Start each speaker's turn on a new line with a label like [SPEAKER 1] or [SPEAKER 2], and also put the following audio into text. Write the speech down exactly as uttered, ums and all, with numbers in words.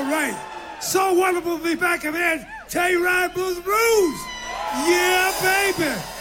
[SPEAKER 1] right. So wonderful to be back, man. Telluride Blues Blues. Yeah, baby.